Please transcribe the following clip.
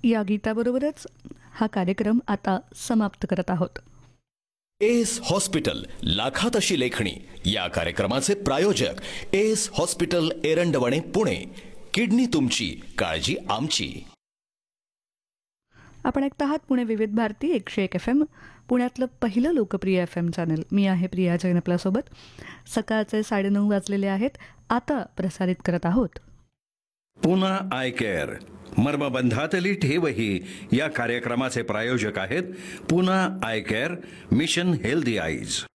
या गीताबरोबरच हा कार्यक्रम आता समाप्त करत आहोत. एस हॉस्पिटल, लाखात अशी लेखणी या कार्यक्रमाचे प्रायोजक S hospital, Erandwane, Pune. Kidney तुमची, काळजी आमची. आपण ऐकत आहात पुणे विविध भारती 101 FM, पुण्यातलं पहिलं लोकप्रिय FM चॅनल. मी आहे प्रिया जैन आपल्यासोबत. सकाळचे 9:30 वाजलेले आहेत. आता प्रसारित करत आहोत पुन्हा आय केअर, मर्मबंधातली ठेवही या कार्यक्रमाचे प्रायोजक आहेत पुन्हा I care, mission healthy eyes.